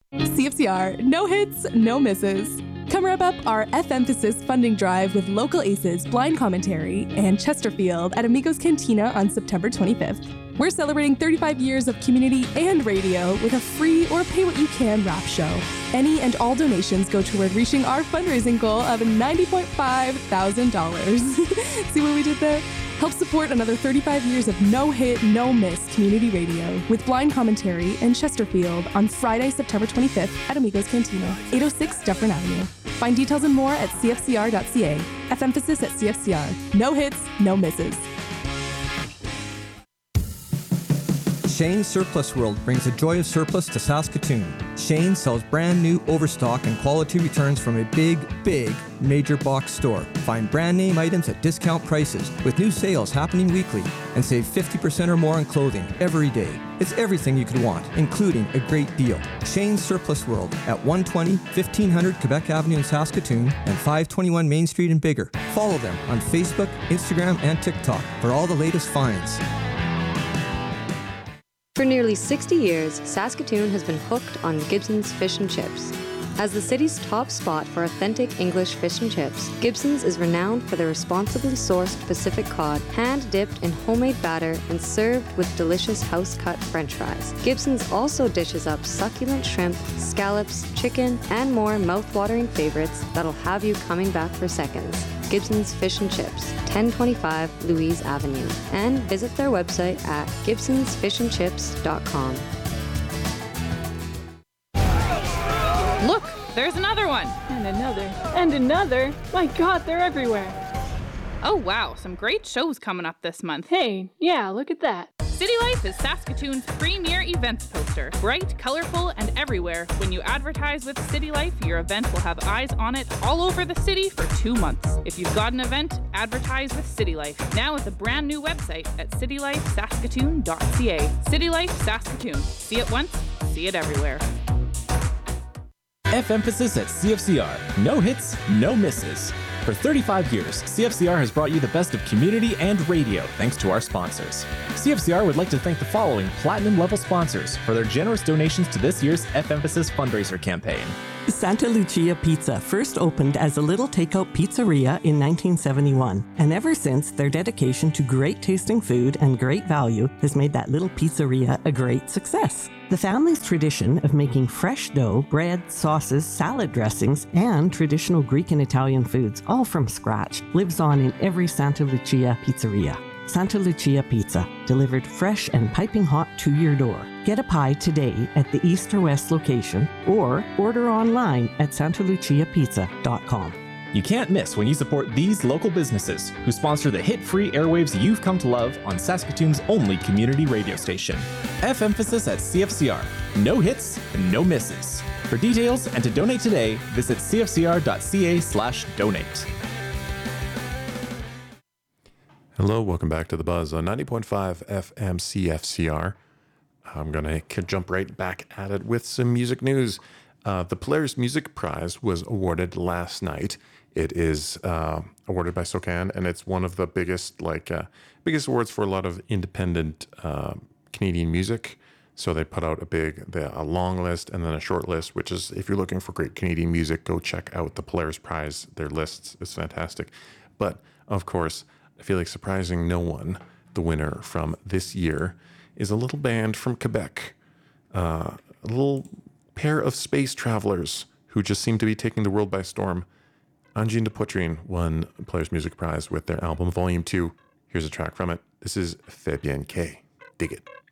CFCR, no hits, no misses. Come wrap up our F-Emphasis funding drive with local aces, blind commentary, and Chesterfield at Amigos Cantina on September 25th. We're celebrating 35 years of community and radio with a free or pay-what-you-can rap show. Any and all donations go toward reaching our fundraising goal of $90.5 thousand. See what we did there? Help support another 35 years of no-hit, no-miss community radio with blind commentary in Chesterfield on Friday, September 25th at Amigos Cantina, 806 Dufferin Avenue. Find details and more at cfcr.ca. F-Emphasis at CFCR. No hits, no misses. Shane's Surplus World brings the joy of surplus to Saskatoon. Shane sells brand new overstock and quality returns from a big major box store. Find brand name items at discount prices with new sales happening weekly and save 50% or more on clothing every day. It's everything you could want, including a great deal. Shane's Surplus World at 120 1500 Quebec Avenue in Saskatoon and 521 Main Street in Biggar. Follow them on Facebook, Instagram, and TikTok for all the latest finds. For nearly 60 years, Saskatoon has been hooked on Gibson's Fish and Chips. As the city's top spot for authentic English fish and chips, Gibson's is renowned for their responsibly sourced Pacific cod, hand-dipped in homemade batter and served with delicious house-cut French fries. Gibson's also dishes up succulent shrimp, scallops, chicken, and more mouth-watering favorites that'll have you coming back for seconds. Gibson's Fish and Chips, 1025 Louise Avenue, and visit their website at gibsonsfishandchips.com. Look, there's another one. And another. And another. My God, they're everywhere. Oh wow, some great shows coming up this month. Hey, yeah, look at that. City Life is Saskatoon's premier events poster. Bright, colorful, and everywhere. When you advertise with City Life, your event will have eyes on it all over the city for 2 months. If you've got an event, advertise with City Life. Now with a brand new website at citylifesaskatoon.ca. City Life Saskatoon. See it once, see it everywhere. F-Emphasis at CFCR. No hits, no misses. For 35 years, CFCR has brought you the best of community and radio thanks to our sponsors. CFCR would like to thank the following platinum-level sponsors for their generous donations to this year's F-Emphasis fundraiser campaign. Santa Lucia Pizza first opened as a little takeout pizzeria in 1971, and ever since, their dedication to great tasting food and great value has made that little pizzeria a great success. The family's tradition of making fresh dough, bread, sauces, salad dressings, and traditional Greek and Italian foods, all from scratch, lives on in every Santa Lucia pizzeria. Santa Lucia Pizza, delivered fresh and piping hot to your door. Get a pie today at the East or West location or order online at santaluciapizza.com. You can't miss when you support these local businesses who sponsor the hit-free airwaves you've come to love on Saskatoon's only community radio station. F-Emphasis at CFCR. No hits, no misses. For details and to donate today, visit cfcr.ca/donate. Hello, welcome back to The Buzz on 90.5 FM CFCR. I'm going to jump right back at it with some music news. The Polaris Music Prize was awarded last night. It is awarded by SOCAN, and it's one of the biggest awards for a lot of independent Canadian music. So they put out a long list and then a short list, which is, if you're looking for great Canadian music, go check out the Polaris Prize. Their lists is fantastic. But, of course, I feel like surprising no one, the winner from this year is a little band from Quebec, a little pair of space travelers who just seem to be taking the world by storm. Angine de Poitrine won Polaris Music Prize with their album Volume 2. Here's a track from it. This is Fabienne K. Dig it.